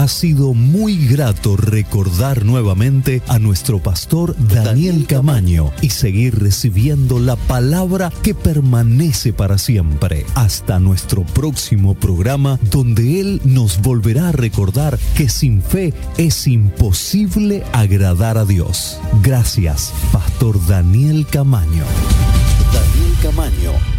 Ha sido muy grato recordar nuevamente a nuestro pastor Daniel Camaño y seguir recibiendo la palabra que permanece para siempre. Hasta nuestro próximo programa, donde Él nos volverá a recordar que sin fe es imposible agradar a Dios. Gracias, Pastor Daniel Camaño. Daniel Camaño.